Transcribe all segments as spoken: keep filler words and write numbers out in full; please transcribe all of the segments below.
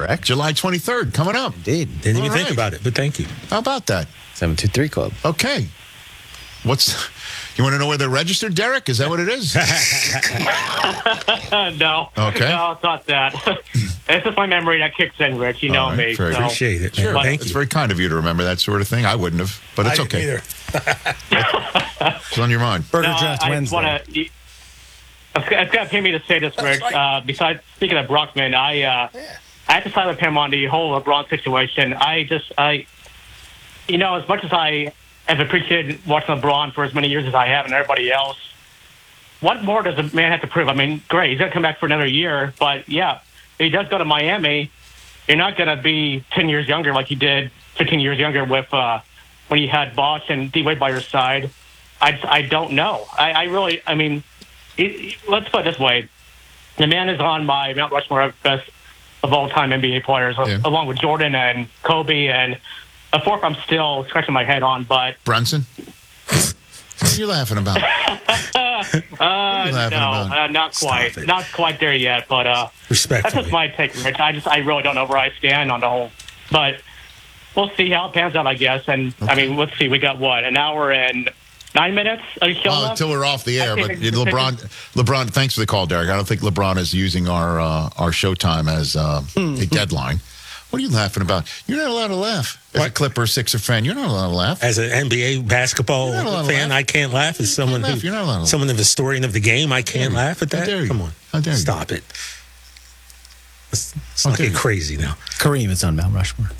Correct. July twenty-third, coming up. Indeed. Didn't even All think right. about it, but thank you. How about that? seven two three Club. Okay. What's... You want to know where they're registered, Derek? Is that what it is? no. Okay. No, it's not that. It's just my memory that kicks in, Rich. You know All right, me. very so. Appreciate it. Sure. Man. Thank It's you. very kind of you to remember that sort of thing. I wouldn't have, but it's I okay. didn't either. It's on your mind. Burger No, Draft I, I Wednesday. want to. It's got to pay me to say this, Rich. right. Uh, besides speaking of Brockman, I uh, I had to side with him on the whole LeBron situation. I just I, you know, as much as I have appreciated watching LeBron for as many years as I have, and everybody else, what more does a man have to prove? I mean, great, he's gonna come back for another year, but yeah, if he does go to Miami, you're not gonna be ten years younger like you did, fifteen years younger with uh, when you had Bosh and D Wade by your side. I I don't know. I, I really, I mean. It, let's put it this way. The man is on my Mount Rushmore of best of all time N B A players, Yeah. along with Jordan and Kobe, and a fourth I'm still scratching my head on. But Brunson? What are you laughing about? uh, laughing no, about? uh, not quite, it. not quite there yet. But uh, that's Respectfully. just my take, Rich. I just, I really don't know where I stand on the whole. But we'll see how it pans out, I guess. And I mean, let's see. We got what, an hour and nine minutes? Are you showing Well, up? until we're off the air, I but think- LeBron, LeBron, thanks for the call, Derek. I don't think LeBron is using our uh, our showtime as uh, a deadline. What are you laughing about? You're not allowed to laugh. As a What? Clipper Sixer fan, you're not allowed to laugh. As an N B A basketball You're not allowed to fan, laugh. I can't laugh. As someone laugh. who, You're not allowed to laugh. someone of the historian of the game, I can't How laugh at How that. dare you? Come on, How dare you? stop it. Let's, let's How not dare get you? crazy now. Kareem is on Mount Rushmore.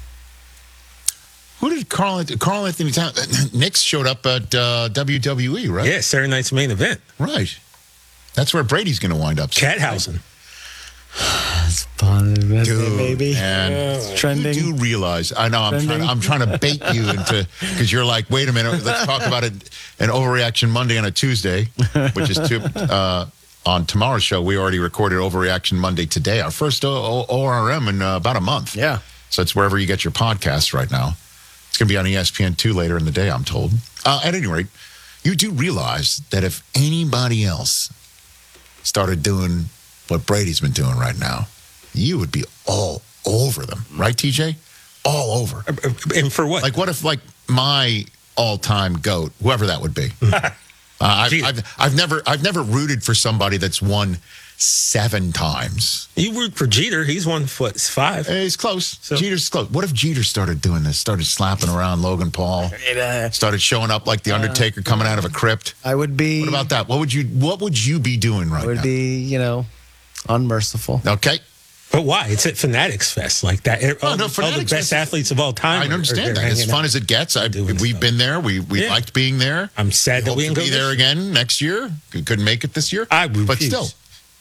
Who did Carl Carl Anthony Towns? Knicks showed up at uh, W W E, right? Yeah, Saturday night's main event. Right. That's where Brady's going to wind up. Cathausen. It's fun, Dude, baby. and It's trending. You do realize, I know I'm trying, Trending. I'm trying to bait you into, because you're like, wait a minute, let's talk about it, an Overreaction Monday on a Tuesday, which is two, uh, on tomorrow's show. We already recorded Overreaction Monday today, our first O R M in uh, about a month. Yeah. So it's wherever you get your podcasts right now. It's going to be on E S P N two later in the day, I'm told. Uh, at any rate, you do realize that if anybody else started doing what Brady's been doing right now, you would be all over them, right, T J? All over. And for what? Like, what if, like, my all-time GOAT, whoever that would be? uh, I've, Jeter. I've, I've never, I've never rooted for somebody that's won seven times. You root for Jeter. He's one foot five. Eh, He's close. So- Jeter's close. What if Jeter started doing this? Started slapping around Logan Paul? Started showing up like the Undertaker coming out of a crypt? I would be. What about that? What would you, what would you be doing right I would now? be, you know, unmerciful. Okay. But why? It's at Fanatics Fest like that. All, Oh, no, all the Fanatics best Fest- athletes of all time. I are- are understand there that. As hanging fun out. as it gets, I, Doing we've stuff. been there. We we Yeah. liked being there. I'm sad that Hope we to didn't go be this there year. again next year. We couldn't make it this year. I but refuse. still,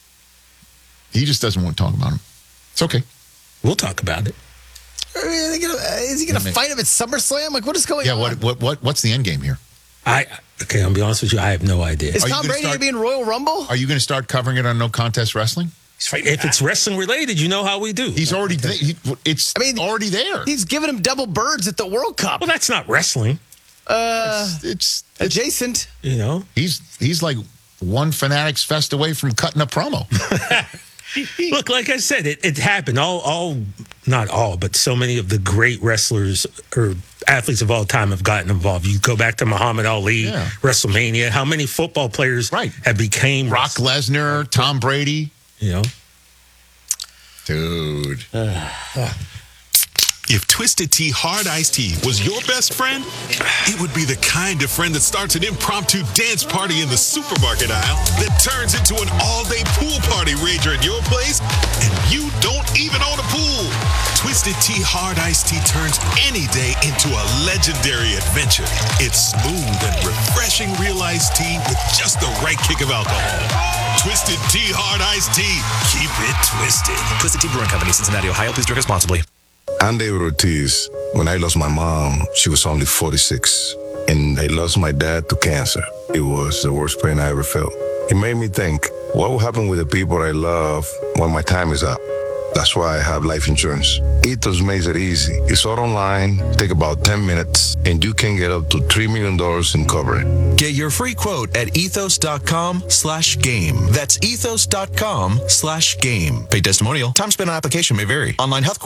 he just doesn't want to talk about him. It's okay. We'll talk about it. Is he gonna, is he gonna Yeah, fight him at SummerSlam? Like, what is going Yeah. on? What what what what's the end game here? I okay. I'll be honest with you. I have no idea. Is Are you Tom gonna Brady start- gonna be in Royal Rumble? Are you going to start covering it on No Contest Wrestling? If it's wrestling related, you know how we do. He's already. Th- he, it's. I mean, already there. He's giving him double birds at the World Cup. Well, that's not wrestling. Uh, It's, it's, it's adjacent. You know. he's he's like one Fanatics Fest away from cutting a promo. Look, like I said, it, it happened. All, all, not all, but so many of the great wrestlers or athletes of all time have gotten involved. You go back to Muhammad Ali, Yeah. WrestleMania. How many football players Right. have became Brock Lesnar, Tom Brady, You know, dude. If Twisted Tea Hard Iced Tea was your best friend, it would be the kind of friend that starts an impromptu dance party in the supermarket aisle that turns into an all-day pool party rager at your place, and you don't even own a pool. Twisted Tea Hard Iced Tea turns any day into a legendary adventure. It's smooth and refreshing real iced tea with just the right kick of alcohol. Twisted Tea Hard Iced Tea. Keep it twisted. Twisted Tea Brewing Company, Cincinnati, Ohio. Please drink responsibly. I'm David Ortiz. When I lost my mom, she was only forty-six. And I lost my dad to cancer. It was the worst pain I ever felt. It made me think, what will happen with the people I love when my time is up? That's why I have life insurance. Ethos makes it easy. It's all online, take about ten minutes, and you can get up to three million dollars in coverage. Get your free quote at ethos.com slash game. That's ethos.com slash game. Pay testimonial. Time spent on application may vary. Online health